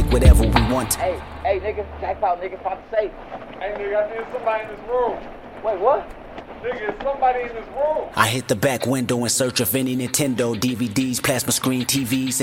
take whatever we want. Hey, nigga, jackpot, nigga, find the safe. Hey, nigga, I think somebody in this room. Wait, what? Nigga, it's somebody in this room. I hit the back window in search of any Nintendo DVDs, plasma screen TVs,